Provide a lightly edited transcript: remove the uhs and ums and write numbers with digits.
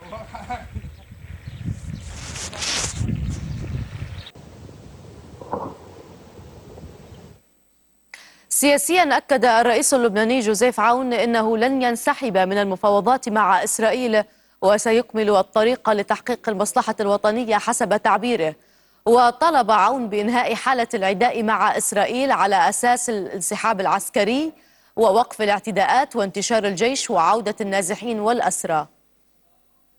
سياسيا أكد الرئيس اللبناني جوزيف عون أنه لن ينسحب من المفاوضات مع إسرائيل وسيكمل الطريق لتحقيق المصلحة الوطنية حسب تعبيره. وطلب عون بإنهاء حالة العداء مع إسرائيل على أساس الانسحاب العسكري ووقف الاعتداءات وانتشار الجيش وعودة النازحين والأسرى.